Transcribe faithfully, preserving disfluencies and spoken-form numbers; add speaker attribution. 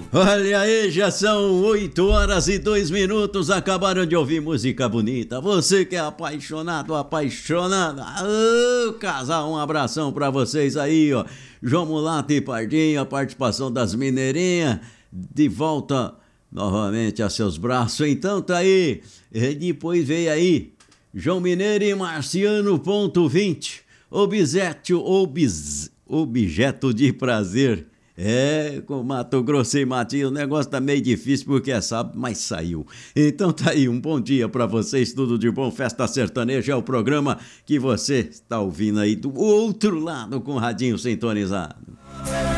Speaker 1: Olha aí, já são oito horas e dois minutos, acabaram de ouvir música bonita. Você que é apaixonado, apaixonada, ô, casal, um abração pra vocês aí, ó. João Mulato e Pardinho, a participação das mineirinhas, de volta novamente a seus braços. Então tá aí, e depois veio aí, João Mineiro e Marciano ponto vinte, obsétio, obs, objeto de prazer. É, com Mato Grosso e Matinho, o negócio tá meio difícil porque é sábado, mas saiu. Então tá aí, um bom dia pra vocês, tudo de bom. Festa Sertaneja é o programa que você está ouvindo aí do outro lado com o radinho sintonizado.